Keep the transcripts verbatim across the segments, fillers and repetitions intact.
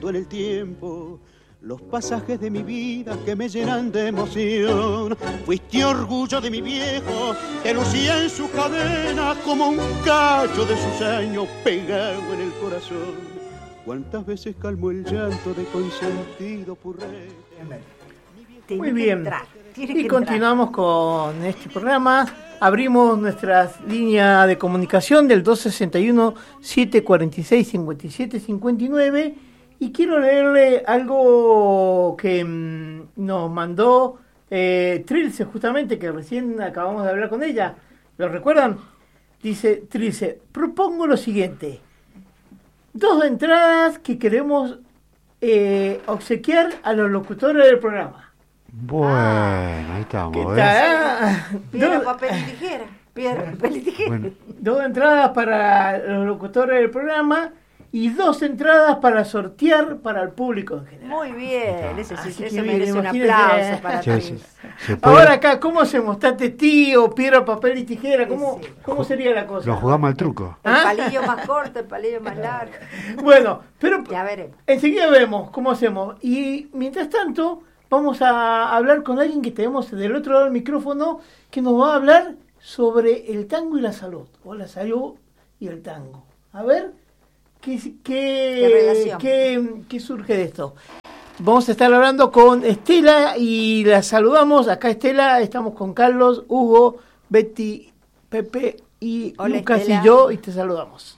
En el tiempo, los pasajes de mi vida que me llenan de emoción. Fuiste orgullo de mi viejo, que lucía en su cadena como un cacho de sus años pegado en el corazón. Cuántas veces calmó el llanto de consentido purré. Muy bien, y continuamos con este programa. Abrimos nuestras líneas de comunicación del dos sesenta y uno, setecientos cuarenta y seis, cincuenta y siete cincuenta y nueve. Y quiero leerle algo que mmm, nos mandó eh, Trilce, justamente, que recién acabamos de hablar con ella. ¿Lo recuerdan? Dice Trilce, propongo lo siguiente. Dos entradas que queremos eh, obsequiar a los locutores del programa. Bueno, ahí estamos. ¿Qué ¿eh? tal? Piedra, Dos- papel y tijera. Piedra, papel y tijera. Bueno, Dos entradas para los locutores del programa y dos entradas para sortear para el público en general. Muy bien, ese sí, Así eso que merece un imagínense. aplauso para sí, ti. sí, se puede- Ahora acá, ¿cómo hacemos? ¿Está testigo, piedra, papel y tijera? ¿Cómo, Sí, sí. ¿cómo sería la cosa? lo jugamos al truco. El ¿Ah? palillo más corto, el palillo más largo. Bueno, pero Ya veremos. enseguida vemos cómo hacemos. Y mientras tanto, vamos a hablar con alguien que tenemos del otro lado del micrófono, que nos va a hablar sobre el tango y la salud, o la salud y el tango. A ver, ¿qué, qué, ¿Qué relación? qué, qué surge de esto? Vamos a estar hablando con Estela y la saludamos. Acá Estela, estamos con Carlos, Hugo, Betty, Pepe y Hola, Lucas Estela. y yo, y te saludamos.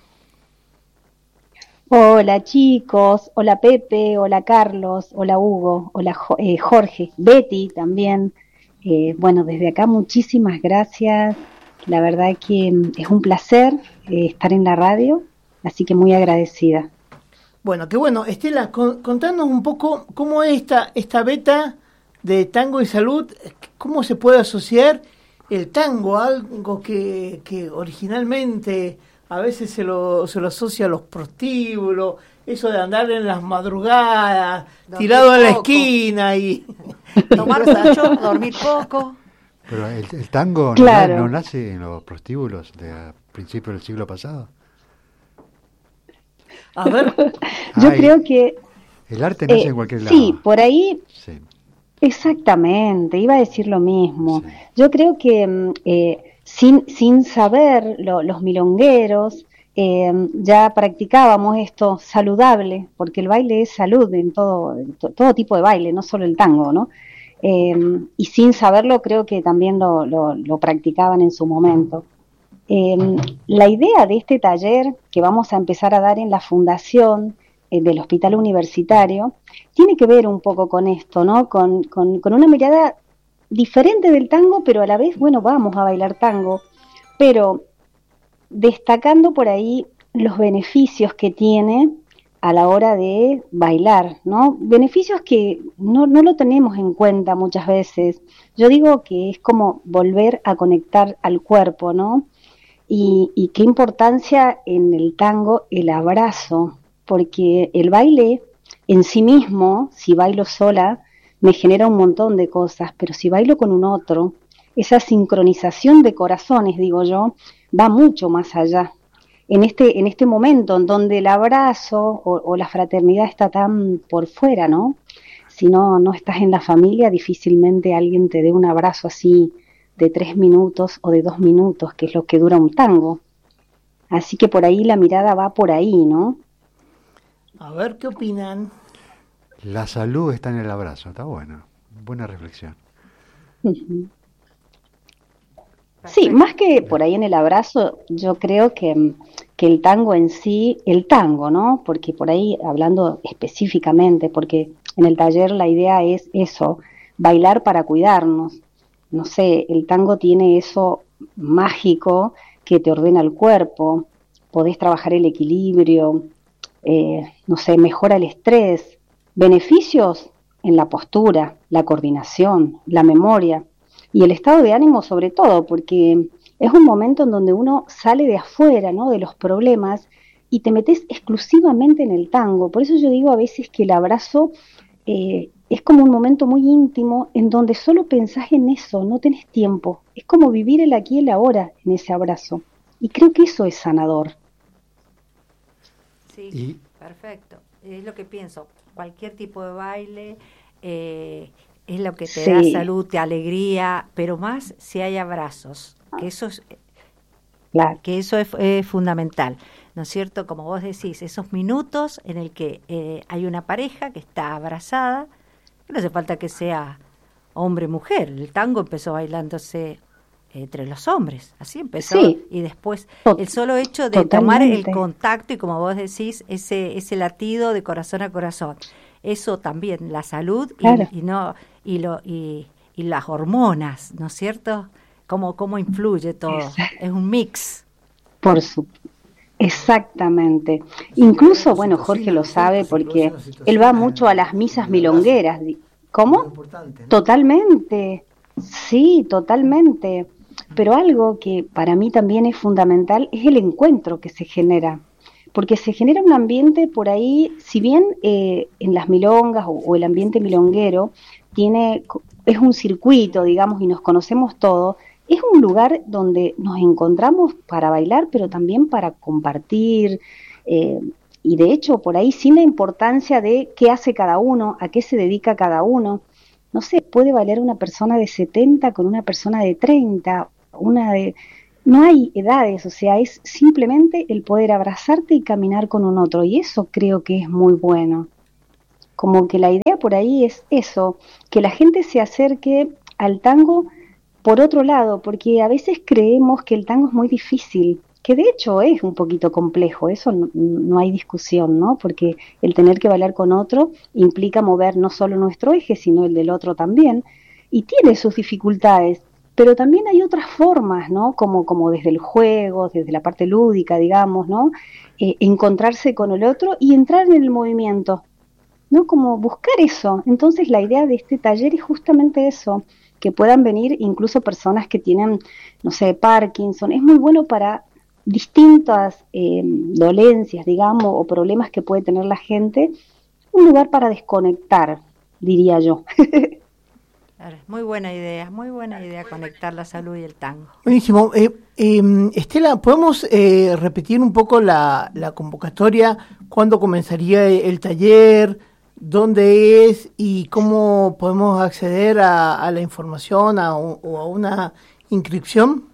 Hola chicos, hola Pepe, hola Carlos, hola Hugo, hola Jo- eh, Jorge, Betty también. Eh, bueno, desde acá muchísimas gracias. La verdad que mm, es un placer eh, estar en la radio, así que muy agradecida. Bueno, qué bueno. Estela, con- contanos un poco cómo es esta, esta beta de tango y salud, cómo se puede asociar el tango a algo que, que originalmente a veces se lo, se lo asocia a los prostíbulos, eso de andar en las madrugadas, Dormir tirado a la poco. esquina y... Tomar mucho, dormir poco. Pero el, el tango no- Claro. no, nace en los prostíbulos de a principios del siglo pasado. A ver, Yo Ay, creo que el arte nace eh, en cualquier lado. sí, por ahí Sí. exactamente, iba a decir lo mismo. Sí. Yo creo que mm, eh, sin, sin saber lo- los milongueros, eh, ya practicábamos esto saludable, porque el baile es salud en todo, en to- todo tipo de baile, no solo el tango, ¿no? Eh, y sin saberlo creo que también lo, lo, lo practicaban en su momento. Eh, la idea de este taller que vamos a empezar a dar en la fundación eh, del Hospital Universitario tiene que ver un poco con esto, ¿no? Con, con, con una mirada diferente del tango, pero a la vez, bueno, vamos a bailar tango, pero destacando por ahí los beneficios que tiene a la hora de bailar, ¿no? Beneficios que no, no lo tenemos en cuenta muchas veces. Yo digo que es como volver a conectar al cuerpo, ¿no? Y, y qué importancia en el tango el abrazo, porque el baile en sí mismo, si bailo sola, me genera un montón de cosas, pero si bailo con un otro, esa sincronización de corazones, digo yo, va mucho más allá. En este, en este momento en donde el abrazo o, o la fraternidad está tan por fuera, ¿no? Si no, no estás en la familia, difícilmente alguien te dé un abrazo así de tres minutos o de dos minutos, que es lo que dura un tango. Así que por ahí la mirada va por ahí, ¿no? a ver qué opinan. La salud está en el abrazo, está bueno. Buena reflexión. Ujú. Sí, más que por ahí en el abrazo, yo creo que, que el tango en sí, el tango, ¿no? Porque por ahí, hablando específicamente, porque en el taller la idea es eso, bailar para cuidarnos. No sé, el tango tiene eso mágico que te ordena el cuerpo, podés trabajar el equilibrio, eh, no sé, mejora el estrés, beneficios en la postura, la coordinación, la memoria y el estado de ánimo sobre todo, porque es un momento en donde uno sale de afuera, ¿no? De los problemas y te metes exclusivamente en el tango. Por eso yo digo a veces que el abrazo eh, es como un momento muy íntimo en donde solo pensás en eso, no tenés tiempo. Es como vivir el aquí y el ahora en ese abrazo. Y creo que eso es sanador. Sí, Y- perfecto. Es lo que pienso. Cualquier tipo de baile eh, es lo que te Sí. da salud, te alegría, pero más si hay abrazos, que eso es, Claro. que eso es, es fundamental, ¿no es cierto? Como vos decís, esos minutos en el que eh, hay una pareja que está abrazada, que no hace falta que sea hombre-mujer. El tango empezó bailándose entre los hombres, así empezó, Sí. y después Tot- el solo hecho de tomar el totalmente. contacto y, como vos decís, ese ese latido de corazón a corazón, eso también, la salud y, Claro. y no y lo y, y las hormonas, ¿no es cierto? Cómo cómo influye todo, Exacto. es un mix. Por su Exactamente. Incluso, bueno, Jorge lo sabe porque él va mucho a las misas milongueras. ¿Cómo? Importante, ¿no? Totalmente. Sí, totalmente. Pero algo que para mí también es fundamental es el encuentro que se genera. Porque se genera un ambiente por ahí, si bien eh, en las milongas o, o el ambiente milonguero tiene, es un circuito, digamos, y nos conocemos todos, es un lugar donde nos encontramos para bailar, pero también para compartir, eh, y de hecho por ahí sin la importancia de qué hace cada uno, a qué se dedica cada uno. No sé, puede bailar una persona de setenta con una persona de treinta, una de... No hay edades, o sea, es simplemente el poder abrazarte y caminar con un otro, y eso creo que es muy bueno. Como que la idea por ahí es eso, que la gente se acerque al tango por otro lado, porque a veces creemos que el tango es muy difícil, que de hecho es un poquito complejo, eso no, no hay discusión, ¿no? Porque el tener que bailar con otro implica mover no solo nuestro eje, sino el del otro también, y tiene sus dificultades, pero también hay otras formas, ¿no? Como, como desde el juego, desde la parte lúdica, digamos, ¿no? Eh, encontrarse con el otro y entrar en el movimiento, ¿no? Como buscar eso. Entonces la idea de este taller es justamente eso, que puedan venir incluso personas que tienen, no sé, Parkinson. Es muy bueno para distintas eh, dolencias, digamos, o problemas que puede tener la gente. Un lugar para desconectar, diría yo. Claro, muy buena idea, muy buena idea conectar la salud y el tango. Buenísimo. Eh, eh, Estela, ¿podemos eh, repetir un poco la, la convocatoria? ¿Cuándo comenzaría el taller? ¿Dónde es? ¿Y cómo podemos acceder a, a la información a, o a una inscripción?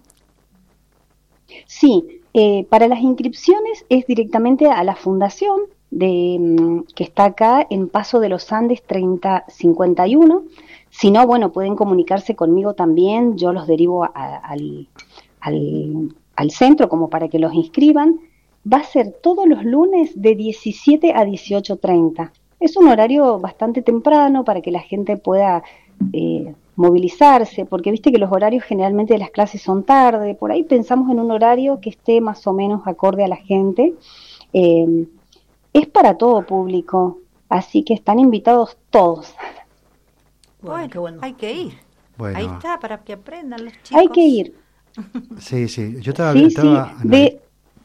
Sí, eh, para las inscripciones es directamente a la fundación de, que está acá en Paso de los Andes treinta cincuenta y uno. Si no, bueno, pueden comunicarse conmigo también, yo los derivo a, al, al, al centro como para que los inscriban. Va a ser todos los lunes de diecisiete a dieciocho treinta. Es un horario bastante temprano para que la gente pueda eh, movilizarse, porque viste que los horarios generalmente de las clases son tarde, por ahí pensamos en un horario que esté más o menos acorde a la gente. Eh, es para todo público, así que están invitados todos. Bueno, Bueno, qué bueno. hay que ir. Bueno. Ahí está, para que aprendan los chicos. Hay que ir. Sí, sí. Yo estaba, Sí, estaba, sí, de...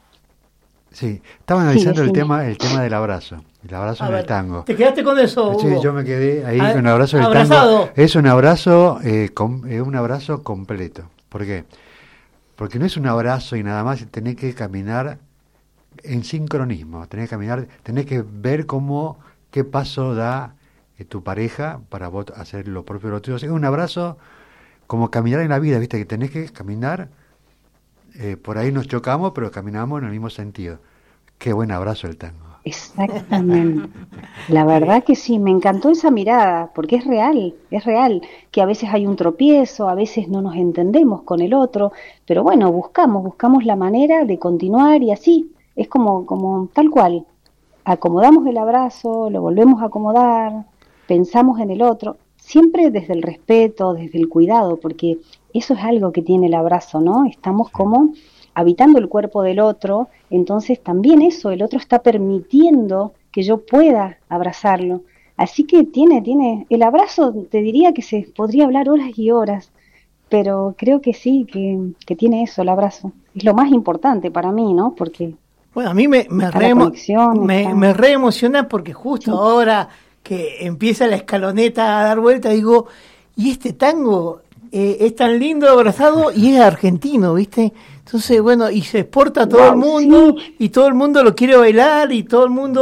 sí, estaba analizando Sí, el decime. tema, el tema del abrazo, el abrazo A en ver, el tango. ¿te quedaste con eso, Sí, Hugo? yo me quedé ahí Ah, con el abrazo del abrazado. tango. Es un abrazo, eh, com- es un abrazo completo. ¿Por qué? Porque no es un abrazo y nada más, tenés que caminar en sincronismo, tenés que caminar, tenés que ver cómo, qué paso da eh, tu pareja para vos hacer lo propio lo tuyo. Es un abrazo como caminar en la vida, viste, que tenés que caminar, eh, por ahí nos chocamos, pero caminamos en el mismo sentido. Qué buen abrazo el tango. Exactamente. La verdad que sí, me encantó esa mirada, porque es real, es real, que a veces hay un tropiezo, a veces no nos entendemos con el otro, pero bueno, buscamos, buscamos la manera de continuar y así, es como, como tal cual. Acomodamos el abrazo, lo volvemos a acomodar, pensamos en el otro, siempre desde el respeto, desde el cuidado, porque eso es algo que tiene el abrazo, ¿no? Estamos como habitando el cuerpo del otro, entonces también eso, el otro está permitiendo que yo pueda abrazarlo. Así que tiene, tiene, el abrazo, te diría que se podría hablar horas y horas, pero creo que sí, que, que tiene eso, el abrazo. Es lo más importante para mí, ¿no? Porque... Bueno, a mí me, me, Está re, la conexión, me, está- me re emociona porque justo Sí. ahora que empieza la escaloneta a dar vuelta, digo, y este tango eh, es tan lindo abrazado y es argentino, ¿viste? Entonces, bueno, y se exporta a todo Wow, el mundo sí. y todo el mundo lo quiere bailar y todo el mundo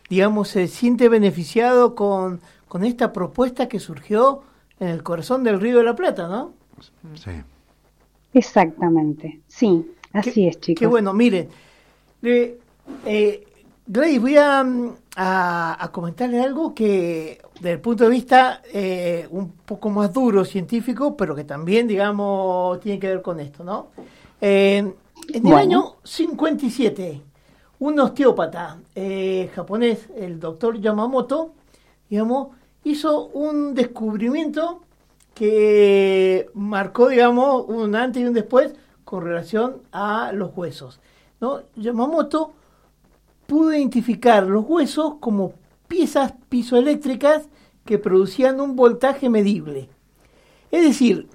digamos, se siente beneficiado con, con esta propuesta que surgió en el corazón del Río de la Plata, ¿no? Sí. Exactamente, sí, así qué, es, chicos. Qué bueno, miren, eh, eh, Gladys, voy a, a, a comentarle algo que desde el punto de vista eh, un poco más duro, científico, pero que también, digamos, tiene que ver con esto, ¿no? Eh, en el bueno. año cincuenta y siete, un osteópata eh, japonés, el doctor Yamamoto, digamos, hizo un descubrimiento que marcó, digamos, un antes y un después con relación a los huesos, ¿no? Yamamoto pudo identificar los huesos como piezas pizoeléctricas que producían un voltaje medible. Es decir,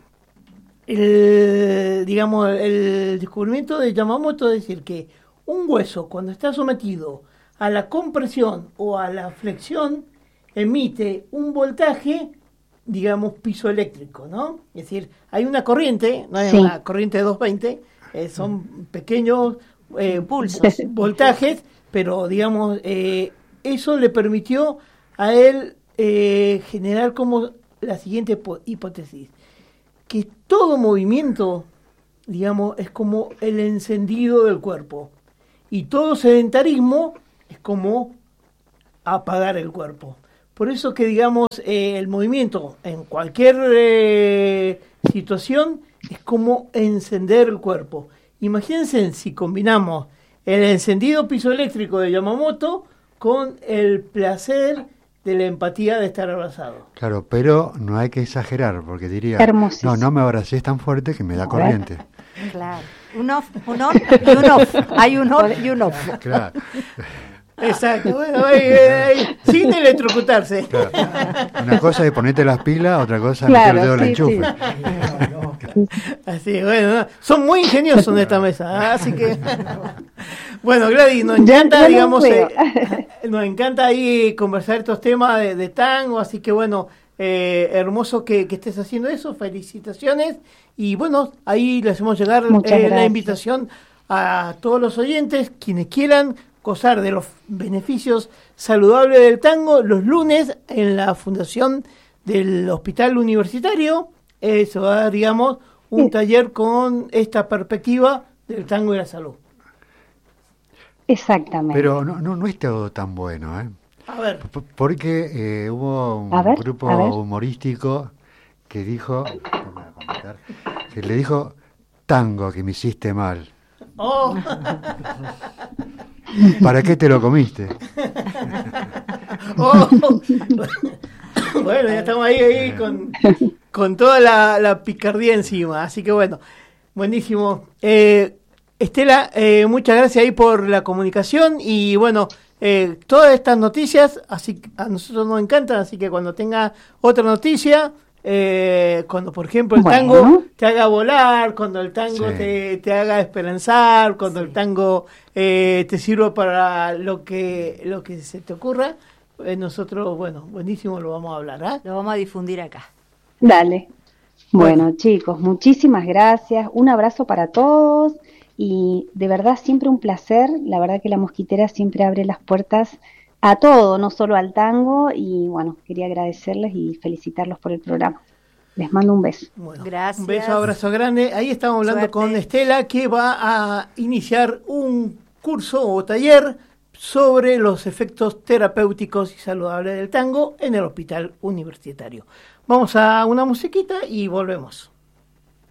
el, digamos, el descubrimiento de Yamamoto es decir que un hueso, cuando está sometido a la compresión o a la flexión, emite un voltaje, digamos, pizoeléctrico, ¿no? Es decir, hay una corriente, no hay sí. una corriente de doscientos veinte, eh, son pequeños eh, pulsos, voltajes, pero, digamos, eh, eso le permitió a él eh, generar como la siguiente hipótesis, que todo movimiento, digamos, es como el encendido del cuerpo, y todo sedentarismo es como apagar el cuerpo. Por eso que, digamos, eh, el movimiento en cualquier eh, situación es como encender el cuerpo. Imagínense si combinamos el encendido pizoeléctrico de Yamamoto con el placer de la empatía de estar abrazado. Claro, pero no hay que exagerar, porque diría, no, no me abracés tan fuerte que me da corriente. Claro, un off, un on y un off. Hay un on y un off. Claro. Exacto, bueno, eh, eh, sin electrocutarse. Claro. Una cosa es ponerte las pilas, otra cosa es claro, meter el dedo sí, en el enchufe. Sí. Así, bueno, son muy ingeniosos en esta mesa, así que bueno, Gladys, nos encanta, ya, digamos, eh, nos encanta ahí conversar estos temas de, de tango, así que bueno, eh, hermoso que, que estés haciendo eso, felicitaciones, y bueno, ahí les hacemos llegar eh, la invitación a todos los oyentes, quienes quieran gozar de los beneficios saludables del tango los lunes en la fundación del Hospital Universitario. Eso va a dar, digamos, un sí. taller con esta perspectiva del tango y la salud. Exactamente. Pero no, no, no es todo tan bueno, ¿eh? A ver. P- porque eh, hubo un ver, grupo humorístico que dijo, que le dijo, tango que me hiciste mal. Oh. ¿Para qué te lo comiste? Oh. Bueno, ya estamos ahí, ahí con, con toda la, la picardía encima. Así que bueno, buenísimo. Eh, Estela, eh, muchas gracias ahí por la comunicación. Y bueno, eh, todas estas noticias así a nosotros nos encantan. Así que cuando tenga otra noticia... Eh, cuando por ejemplo el tango bueno. te haga volar, cuando el tango sí. te, te haga esperanzar, cuando sí. el tango eh, te sirva para lo que lo que se te ocurra, eh, nosotros, bueno, buenísimo, lo vamos a hablar, ¿eh? Lo vamos a difundir acá. Dale. Bueno, bueno, chicos, muchísimas gracias, un abrazo para todos y de verdad siempre un placer, la verdad que La Mosquitera siempre abre las puertas a todo, no solo al tango, y bueno, quería agradecerles y felicitarlos por el programa. Les mando un beso. Bueno, gracias. Un beso, abrazo grande. Ahí estamos hablando Suerte. con Estela, que va a iniciar un curso o taller sobre los efectos terapéuticos y saludables del tango en el Hospital Universitario. Vamos a una musiquita y volvemos.